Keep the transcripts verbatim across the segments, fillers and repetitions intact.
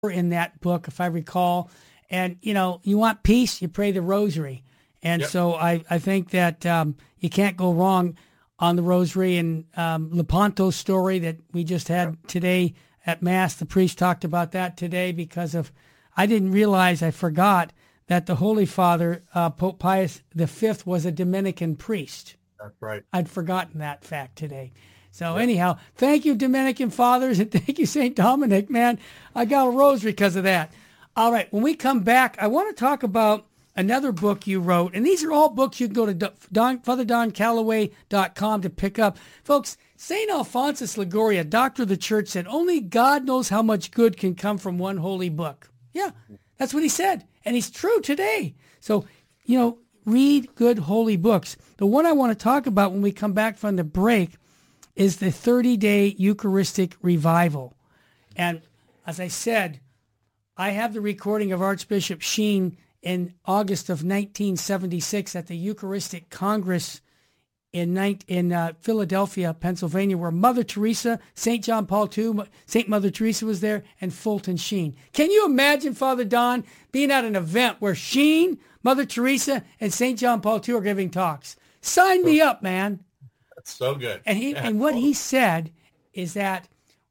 in that book, if I recall. And, you know, you want peace, you pray the rosary. And Yep. so I, I think that um, you can't go wrong on the rosary. And um, Lepanto's story that we just had today at Mass, the priest talked about that today because of, I didn't realize, I forgot that the Holy Father, uh, Pope Pius the Fifth, was a Dominican priest. That's right. I'd forgotten that fact today. So Yep. anyhow, thank you, Dominican fathers, and thank you, Saint Dominic, man. I got a rosary because of that. All right, when we come back, I want to talk about another book you wrote, and these are all books you can go to Don, Father Don Calloway dot com to pick up. Folks, Saint Alphonsus Liguori, Doctor of the Church, said, only God knows how much good can come from one holy book. Yeah, that's what he said, and he's true today. So, you know, read good holy books. The one I want to talk about when we come back from the break is the thirty-day Eucharistic Revival. And as I said, I have the recording of Archbishop Sheen in August of nineteen seventy-six at the Eucharistic Congress in in uh, Philadelphia, Pennsylvania, where Mother Teresa, Saint John Paul the Second, Saint Mother Teresa was there, and Fulton Sheen. Can you imagine, Father Don, being at an event where Sheen, Mother Teresa, and Saint John Paul the Second are giving talks? Sign me up, man. That's so good. And he Yeah. and what he said is that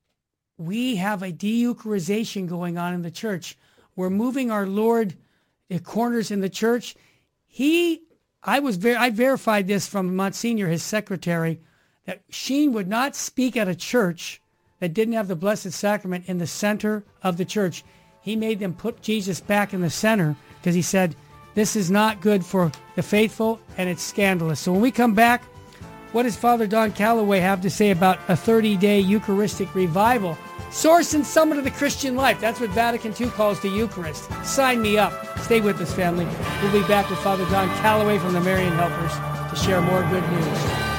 we have a de-Eucharization going on in the church. We're moving our Lord to corners in the church. He, I was ver- I verified this from Monsignor, his secretary, that Sheen would not speak at a church that didn't have the Blessed Sacrament in the center of the church. He made them put Jesus back in the center because he said, this is not good for the faithful and it's scandalous. So when we come back, what does Father Don Calloway have to say about a thirty-day Eucharistic revival? Source and summit of the Christian life. That's what Vatican Two calls the Eucharist. Sign me up. Stay with us, family. We'll be back with Father Don Calloway from the Marian Helpers to share more good news.